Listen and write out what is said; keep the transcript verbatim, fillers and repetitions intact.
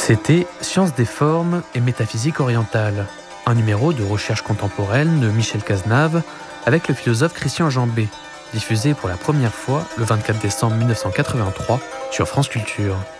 C'était Sciences des formes et métaphysique orientale, un numéro de recherche contemporaine de Michel Cazenave avec le philosophe Christian Jambé, diffusé pour la première fois le vingt-quatre décembre mille neuf cent quatre-vingt-trois sur France Culture.